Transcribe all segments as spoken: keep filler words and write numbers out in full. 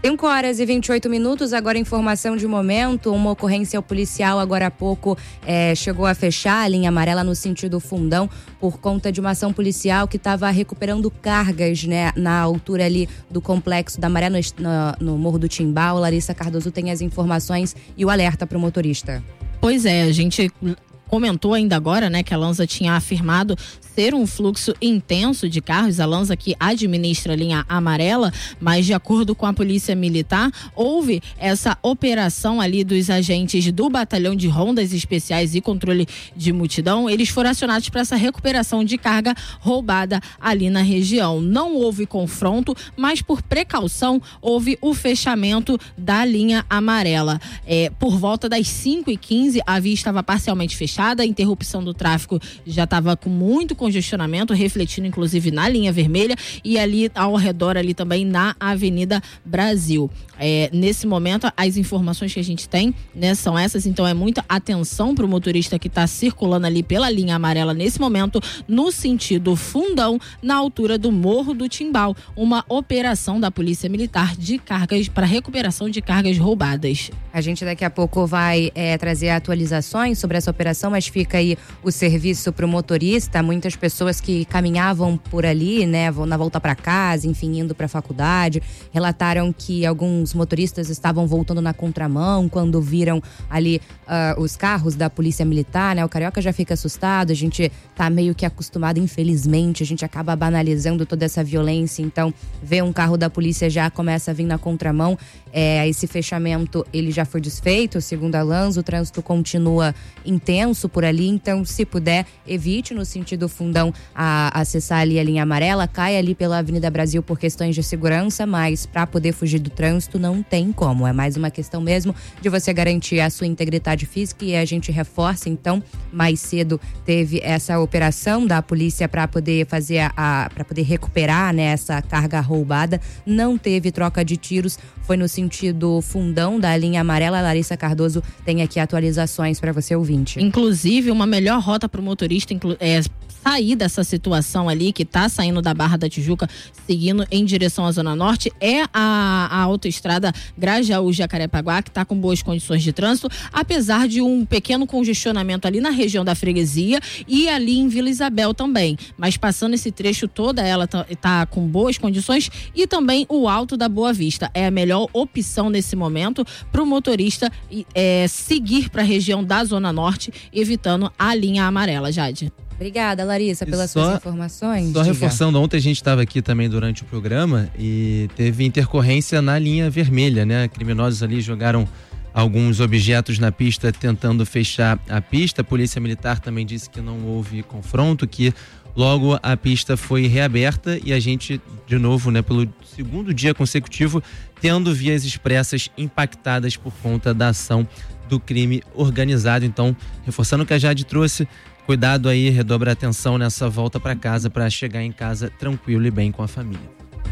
cinco horas e vinte e oito minutos, agora informação de momento, uma ocorrência policial agora há pouco é, chegou a fechar a linha amarela no sentido Fundão por conta de uma ação policial que estava recuperando cargas, né, na altura ali do Complexo da Maré, no, no, no Morro do Timbal. Larissa Cardoso tem as informações e o alerta para o motorista. Pois é, a gente comentou ainda agora, né, que a Lanza tinha afirmado ser um fluxo intenso de carros, a Lanza que administra a linha amarela, mas de acordo com a Polícia Militar, houve essa operação ali dos agentes do Batalhão de Rondas Especiais e Controle de Multidão. Eles foram acionados para essa recuperação de carga roubada ali na região. Não houve confronto, mas por precaução houve o fechamento da linha amarela. É, por volta das cinco e quinze, a via estava parcialmente fechada, a interrupção do tráfego já estava com muito congestionamento, refletindo inclusive na linha vermelha e ali ao redor ali também na Avenida Brasil. É, nesse momento, as informações que a gente tem, né, são essas, então é muita atenção para o motorista que está circulando ali pela linha amarela nesse momento, no sentido Fundão, na altura do Morro do Timbal, uma operação da Polícia Militar de cargas para recuperação de cargas roubadas. A gente daqui a pouco vai é, trazer atualizações sobre essa operação, mas fica aí o serviço para o motorista. Muitas pessoas que caminhavam por ali, né, na volta para casa, enfim, indo para a faculdade, relataram que alguns motoristas estavam voltando na contramão quando viram ali uh, os carros da Polícia Militar, né? O carioca já fica assustado, a gente tá meio que acostumado, infelizmente, a gente acaba banalizando toda essa violência, então ver um carro da polícia já começa a vir na contramão. É, esse fechamento ele já foi desfeito, segundo a Lanza, o trânsito continua intenso por ali, então se puder, evite no sentido Fundão a, a acessar ali a linha amarela, cai ali pela Avenida Brasil por questões de segurança, mas para poder fugir do trânsito não tem como, é mais uma questão mesmo de você garantir a sua integridade física, e a gente reforça, então, mais cedo teve essa operação da polícia para poder fazer a, a para poder recuperar, né, essa carga roubada, não teve troca de tiros, foi no sentido Fundão da linha amarela. A Larissa Cardoso tem aqui atualizações para você, ouvinte. Inclusive, uma melhor rota para o motorista é sair dessa situação ali, que tá saindo da Barra da Tijuca, seguindo em direção à Zona Norte, é a, a autoestrada Grajaú-Jacarepaguá, que tá com boas condições de trânsito, apesar de um pequeno congestionamento ali na região da Freguesia e ali em Vila Isabel também, mas passando esse trecho toda ela tá, tá com boas condições, e também o Alto da Boa Vista é a melhor opção nesse momento para o motorista é, seguir para a região da Zona Norte, evitando a linha amarela. Jade. Obrigada, Larissa, pelas só, suas informações. Só Diga. reforçando, ontem a gente estava aqui também durante o programa e teve intercorrência na linha vermelha, né? Criminosos ali jogaram alguns objetos na pista tentando fechar a pista. A Polícia Militar também disse que não houve confronto, que logo a pista foi reaberta, e a gente, de novo, né, pelo segundo dia consecutivo, tendo vias expressas impactadas por conta da ação do crime organizado. Então, reforçando o que a Jade trouxe, cuidado aí, redobra a atenção nessa volta para casa, para chegar em casa tranquilo e bem com a família.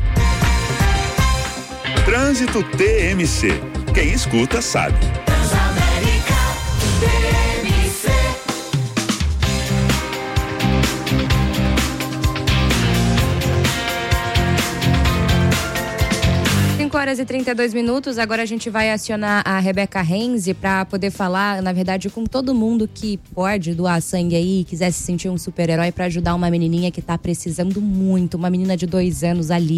Trânsito T M C. Quem escuta sabe. cinco horas e trinta e dois minutos, agora a gente vai acionar a Rebeca Renzi para poder falar, na verdade, com todo mundo que pode doar sangue aí, quiser se sentir um super-herói para ajudar uma menininha que tá precisando muito, uma menina de dois anos ali.